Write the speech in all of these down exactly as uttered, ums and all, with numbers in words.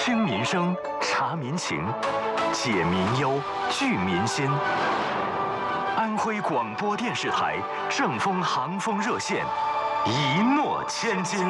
听民生，察民情，解民忧，聚民心。安徽广播电视台正风航风热线，一诺千金。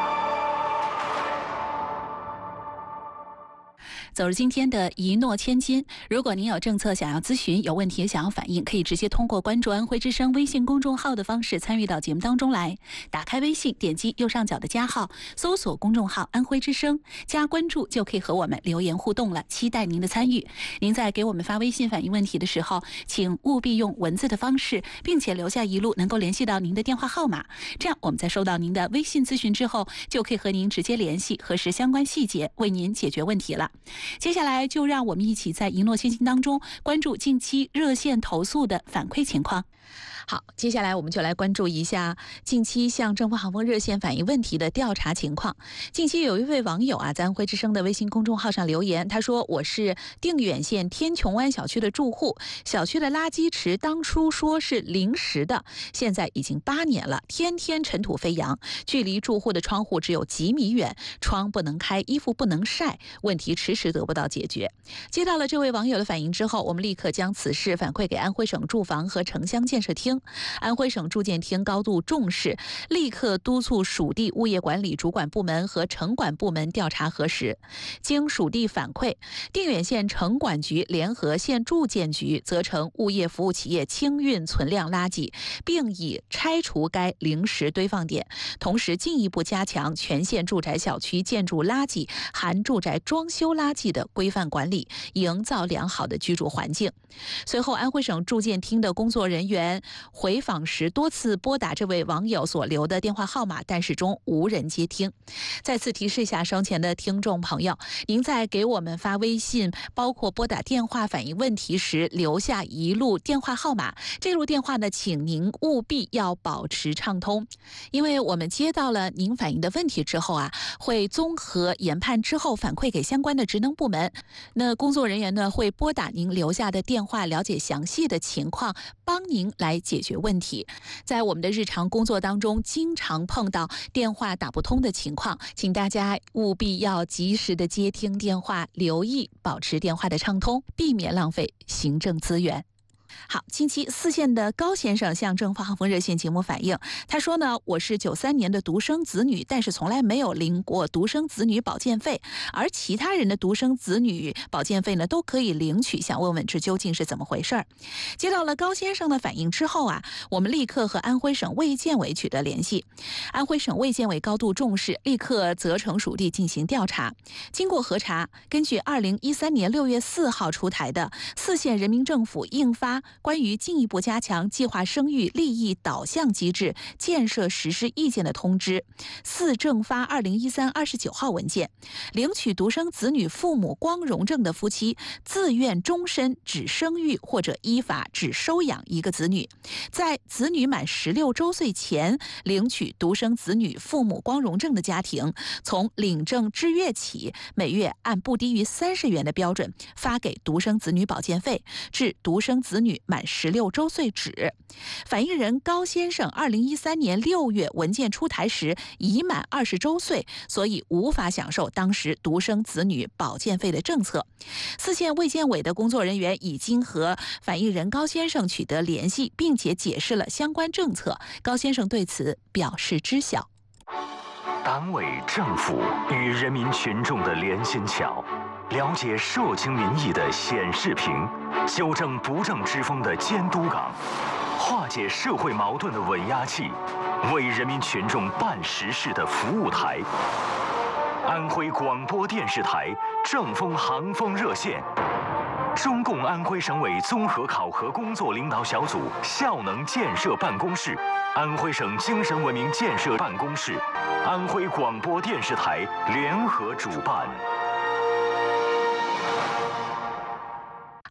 走入今天的一诺千金，如果您有政策想要咨询，有问题想要反映，可以直接通过关注安徽之声微信公众号的方式参与到节目当中来。打开微信，点击右上角的加号，搜索公众号安徽之声，加关注就可以和我们留言互动了，期待您的参与。您在给我们发微信反映问题的时候，请务必用文字的方式，并且留下一路能够联系到您的电话号码，这样我们在收到您的微信咨询之后，就可以和您直接联系，核实相关细节，为您解决问题了。接下来就让我们一起在一诺千金当中关注近期热线投诉的反馈情况。好，接下来我们就来关注一下近期向正风航风热线反映问题的调查情况。近期有一位网友啊，在安徽之声的微信公众号上留言，他说：“我是定远县天琼湾小区的住户，小区的垃圾池当初说是临时的，现在已经八年了，天天尘土飞扬，距离住户的窗户只有几米远，窗不能开，衣服不能晒，问题迟迟得不到解决。”接到了这位网友的反映之后，我们立刻将此事反馈给安徽省住房和城乡建设厅。安徽省住建厅高度重视，立刻督促属地物业管理主管部门和城管部门调查核实。经属地反馈，定远县城管局联合县住建局责成物业服务企业清运存量垃圾，并已拆除该临时堆放点，同时进一步加强全县住宅小区建筑垃圾含住宅装修垃圾的规范管理，营造良好的居住环境。随后，安徽省住建厅的工作人员回访时多次拨打这位网友所留的电话号码，但始终无人接听。再次提示一下收前的听众朋友，您在给我们发微信，包括拨打电话反映问题时，留下一路电话号码。这路电话呢，请您务必要保持畅通，因为我们接到了您反映的问题之后啊，会综合研判之后反馈给相关的职能部门。那工作人员呢，会拨打您留下的电话，了解详细的情况，帮您来解决问题。在我们的日常工作当中，经常碰到电话打不通的情况，请大家务必要及时的接听电话，留意保持电话的畅通，避免浪费行政资源。好，近期四县的高先生向正风航风热线节目反映，他说呢，我是九三年的独生子女，但是从来没有领过独生子女保健费，而其他人的独生子女保健费呢都可以领取，想问问这究竟是怎么回事儿？接到了高先生的反映之后啊，我们立刻和安徽省卫健委取得联系，安徽省卫健委高度重视，立刻责成属地进行调查。经过核查，根据二零一三年六月四号出台的四县人民政府印发关于进一步加强计划生育利益导向机制建设实施意见的通知，四政发二零一三二十九号文件，领取独生子女父母光荣证的夫妻，自愿终身只生育或者依法只收养一个子女，在子女满十六周岁前领取独生子女父母光荣证的家庭，从领证之月起，每月按不低于三十元的标准发给独生子女保健费，至独生子女满十六周岁止。反映人高先生二零一三年六月文件出台时已满二十周岁，所以无法享受当时独生子女保健费的政策。四县卫健委的工作人员已经和反映人高先生取得联系，并且解释了相关政策，高先生对此表示知晓。 党委政府与人民群众的连心桥，了解社情民意的显示屏，纠正不正之风的监督岗，化解社会矛盾的稳压器，为人民群众办实事的服务台。安徽广播电视台正风航风热线，中共安徽省委综合考核工作领导小组效能建设办公室，安徽省精神文明建设办公室，安徽广播电视台联合主办。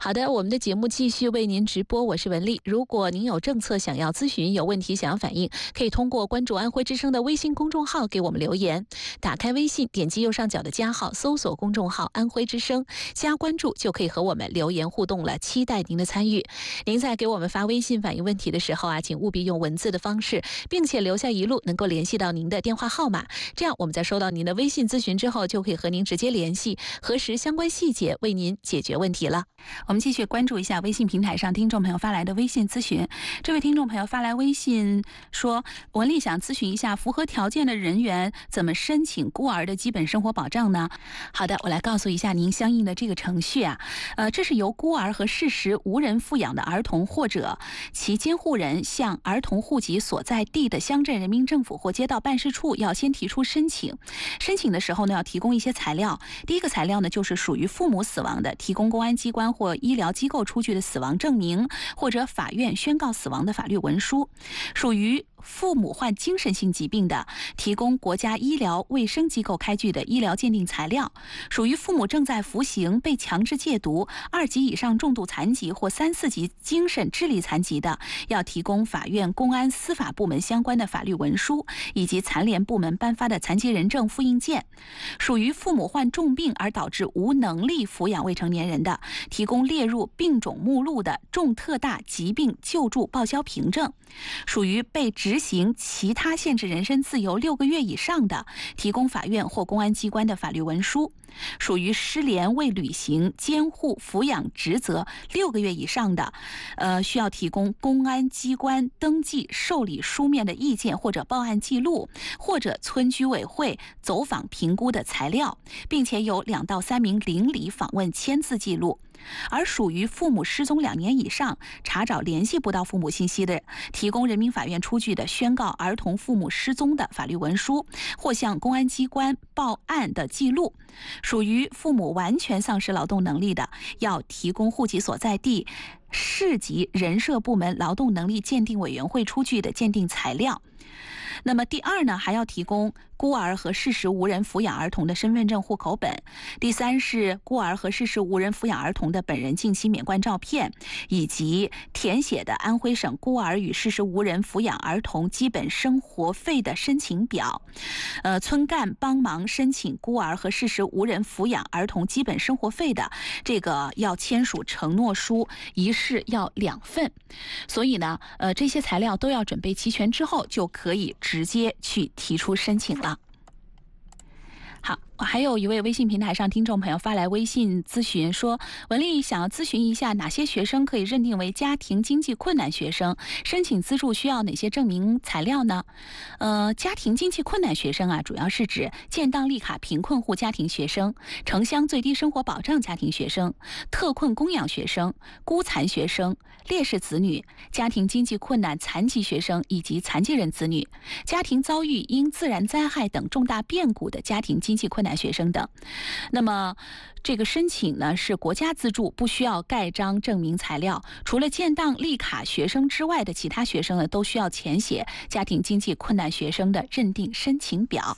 好的，我们的节目继续为您直播，我是文丽。如果您有政策想要咨询，有问题想要反映，可以通过关注安徽之声的微信公众号给我们留言。打开微信，点击右上角的加号，搜索公众号安徽之声，加关注就可以和我们留言互动了，期待您的参与。您在给我们发微信反映问题的时候啊，请务必用文字的方式，并且留下一路能够联系到您的电话号码，这样我们在收到您的微信咨询之后，就可以和您直接联系，核实相关细节，为您解决问题了。我们继续关注一下微信平台上听众朋友发来的微信咨询。这位听众朋友发来微信说，文丽想咨询一下，符合条件的人员怎么申请孤儿的基本生活保障呢？好的，我来告诉一下您相应的这个程序啊。呃，这是由孤儿和事实无人抚养的儿童或者其监护人向儿童户籍所在地的乡镇人民政府或街道办事处要先提出申请。申请的时候呢，要提供一些材料。第一个材料呢，就是属于父母死亡的，提供公安机关或医疗机构出具的死亡证明，或者法院宣告死亡的法律文书。属于父母患精神性疾病的，提供国家医疗卫生机构开具的医疗鉴定材料；属于父母正在服刑、被强制戒毒、二级以上重度残疾或三四级精神智力残疾的，要提供法院、公安、司法部门相关的法律文书以及残联部门颁发的残疾人证复印件；属于父母患重病而导致无能力抚养未成年人的，提供列入病种目录的重特大疾病救助报销凭证；属于被执行其他限制人身自由六个月以上的，提供法院或公安机关的法律文书；属于失联未履行监护抚养职责六个月以上的，呃，需要提供公安机关登记受理书面的意见或者报案记录，或者村居委会走访评估的材料，并且有两到三名邻里访问签字记录。而属于父母失踪两年以上，查找联系不到父母信息的，提供人民法院出具的宣告儿童父母失踪的法律文书，或向公安机关报案的记录。属于父母完全丧失劳动能力的，要提供户籍所在地市级人社部门劳动能力鉴定委员会出具的鉴定材料。那么第二呢，还要提供孤儿和事实无人抚养儿童的身份证户口本。第三是孤儿和事实无人抚养儿童的本人近期免冠照片，以及填写的安徽省孤儿与事实无人抚养儿童基本生活费的申请表。呃，村干帮忙申请孤儿和事实无人抚养儿童基本生活费的，这个要签署承诺书，一式要两份。所以呢，呃，这些材料都要准备齐全之后，就可以直接去提出申请了。好，还有一位微信平台上听众朋友发来微信咨询说，文丽想要咨询一下，哪些学生可以认定为家庭经济困难学生？申请资助需要哪些证明材料呢？呃，家庭经济困难学生啊，主要是指建档立卡贫困户家庭学生、城乡最低生活保障家庭学生、特困供养学生、孤残学生、烈士子女、家庭经济困难残疾学生以及残疾人子女、家庭遭遇因自然灾害等重大变故的家庭经济困难学生等。那么这个申请呢是国家资助，不需要盖章证明材料。除了建档立卡学生之外的其他学生呢，都需要填写家庭经济困难学生的认定申请表。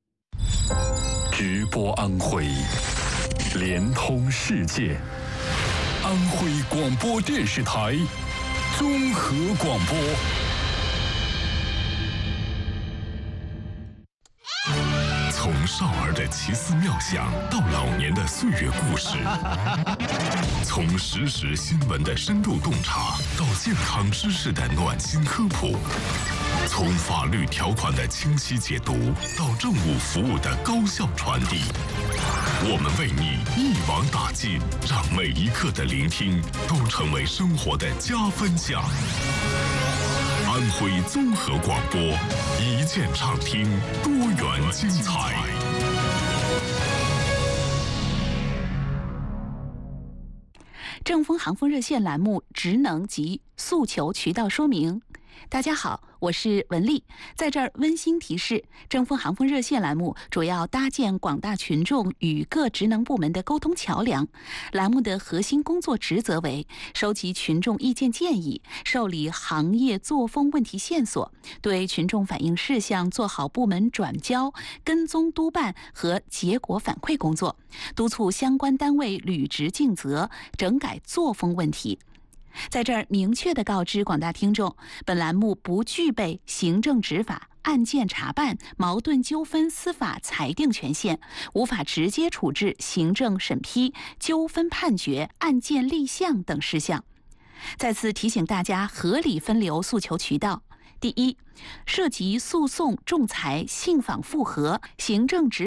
直播安徽，联通世界，安徽广播电视台综合广播。从少儿的奇思妙想到老年的岁月故事，从实时新闻的深度洞察到健康知识的暖心科普，从法律条款的清晰解读到政务服务的高效传递，我们为你一网打尽，让每一刻的聆听都成为生活的加分项。安徽综合广播，一键畅听，多元精彩。 正风航风热线栏目职能及诉求渠道说明。 大家好，我是文丽，在这儿温馨提示：正风航风热线栏目主要搭建广大群众与各职能部门的沟通桥梁。栏目的核心工作职责为收集群众意见建议，受理行业作风问题线索，对群众反映事项做好部门转交、跟踪督办和结果反馈工作，督促相关单位履职尽责，整改作风问题。在这儿明确地告知广大听众，本栏目不具备行政执法、案件查办、矛盾纠纷司法裁定权限，无法直接处置行政审批、纠纷判决、案件立项等事项。再次提醒大家合理分流诉求渠道。第一，涉及诉讼、仲裁、信访复核、行政执